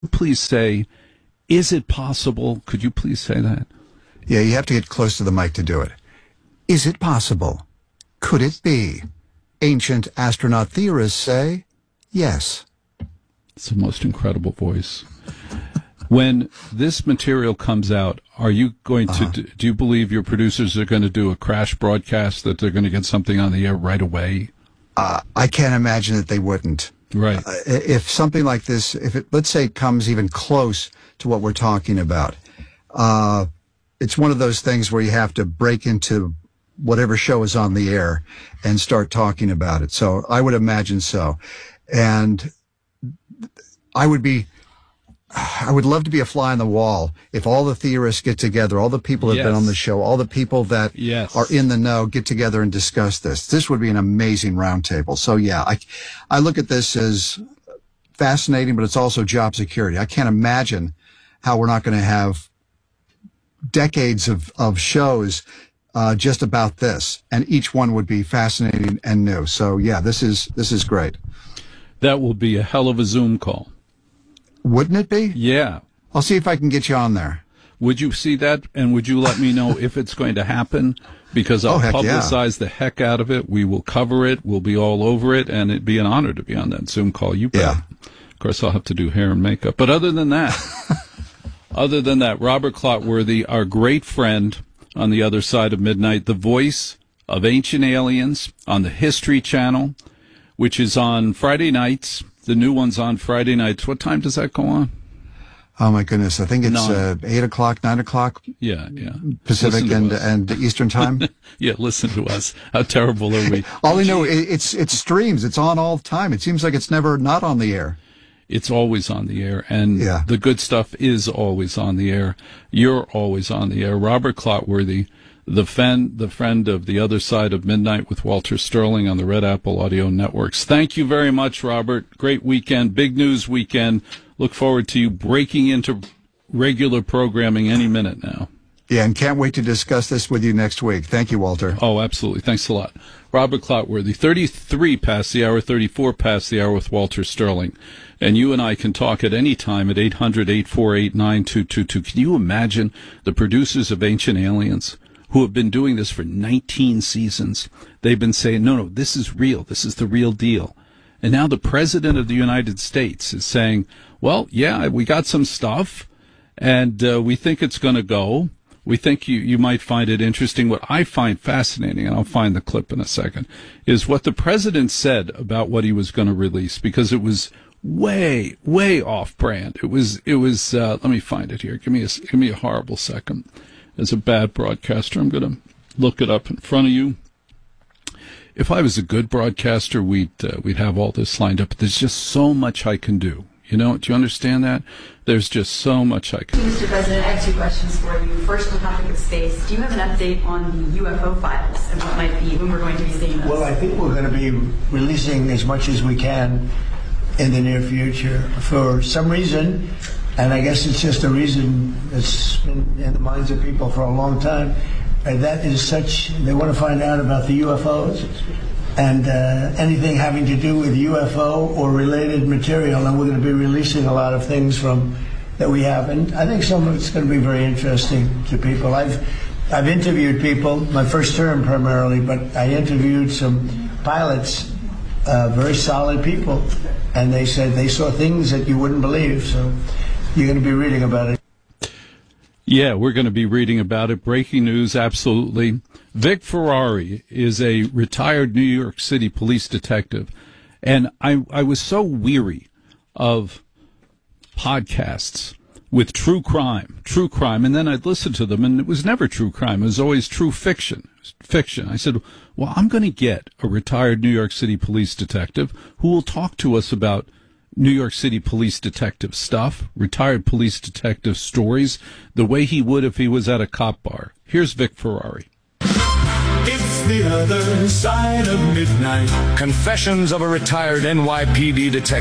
Please say, is it possible? Could you please say that? Yeah, you have to get close to the mic to do it. Is it possible? Could it be? Ancient astronaut theorists say yes. It's the most incredible voice. When this material comes out, are you going to, do you believe your producers are going to do a crash broadcast, that they're going to get something on the air right away? I can't imagine that they wouldn't. Right. If something like this, if it, let's say, comes even close to what we're talking about, it's one of those things where you have to break into whatever show is on the air and start talking about it. So I would imagine so. And I would love to be a fly on the wall if all the theorists get together, all the people that have been on the show, all the people that are in the know get together and discuss this. This would be an amazing roundtable. So yeah, I look at this as fascinating, but it's also job security. I can't imagine how we're not going to have decades of shows just about this, and each one would be fascinating and new. So yeah, this is great. That will be a hell of a Zoom call. Wouldn't it be? Yeah. I'll see if I can get you on there. Would you see that, and would you let me know if it's going to happen? Because I'll publicize the heck out of it. We will cover it. We'll be all over it, and it'd be an honor to be on that Zoom call. You bet. Yeah. Of course, I'll have to do hair and makeup. But other than that, Robert Clotworthy, our great friend on the other side of midnight, the voice of Ancient Aliens on the History Channel, which is on Friday nights. The new one's on Friday nights. What time does that go on? Oh, my goodness. I think it's 8 o'clock, 9 o'clock. Yeah. Pacific and Eastern time. Yeah, listen to us. How terrible are we? All we know, it streams. It's on all the time. It seems like it's never not on the air. It's always on the air, and the good stuff is always on the air. You're always on the air. Robert Clotworthy, the friend of The Other Side of Midnight with Walter Sterling on the Red Apple Audio Networks. Thank you very much, Robert. Great weekend, big news weekend. Look forward to you breaking into regular programming any minute now. Yeah, and can't wait to discuss this with you next week. Thank you, Walter. Oh, absolutely. Thanks a lot. Robert Clotworthy, 33 past the hour, 34 past the hour with Walter Sterling. And you and I can talk at any time at 800-848-9222. Can you imagine the producers of Ancient Aliens, who have been doing this for 19 seasons? They've been saying, no, this is real. This is the real deal. And now the President of the United States is saying, well, yeah, we got some stuff, and we think it's going to go. We think you might find it interesting. What I find fascinating, and I'll find the clip in a second, is what the President said about what he was going to release, because it was way, way off brand. It was, let me find it here. Give me a horrible second. As a bad broadcaster, I'm going to look it up in front of you. If I was a good broadcaster, we'd have all this lined up. But there's just so much I can do. You know, do you understand that? There's just so much I can do. Mr. President, I have two questions for you. First, on the topic of space, do you have an update on the UFO files and what might be, when we're going to be seeing those? Well, I think we're going to be releasing as much as we can in the near future. For some reason, and I guess it's just a reason that's been in the minds of people for a long time, and that is such, they want to find out about the UFOs and anything having to do with UFO or related material, and we're going to be releasing a lot of things from that we have, and I think some of it's going to be very interesting to people. I've interviewed people, my first term primarily, but I interviewed some pilots, very solid people, and they said they saw things that you wouldn't believe, so you're going to be reading about it. Yeah, we're going to be reading about it. Breaking news, absolutely. Vic Ferrari is a retired New York City police detective, and I was so weary of podcasts with true crime, and then I'd listen to them, and it was never true crime. It was always true fiction. I said, well, I'm going to get a retired New York City police detective who will talk to us about New York City police detective stuff, retired police detective stories, the way he would if he was at a cop bar. Here's Vic Ferrari. It's the other side of midnight. Confessions of a retired NYPD detective.